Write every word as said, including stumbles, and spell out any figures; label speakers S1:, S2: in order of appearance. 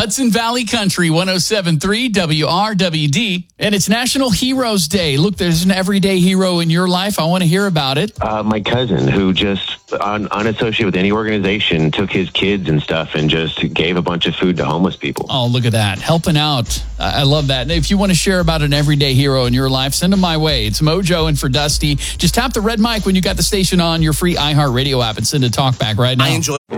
S1: Hudson Valley Country, one oh seven point three W R W D. And it's National Heroes Day. Look, there's an everyday hero in your life. I want to hear about it.
S2: Uh, my cousin, who just, un- unassociated with any organization, took his kids and stuff and just gave a bunch of food to homeless people.
S1: Oh, look at that. Helping out. I love that. And if you want to share about an everyday hero in your life, send them my way. It's Mojo and for Dusty. Just tap the red mic when you got the station on your free iHeartRadio app and send a talk back right now.
S3: I enjoy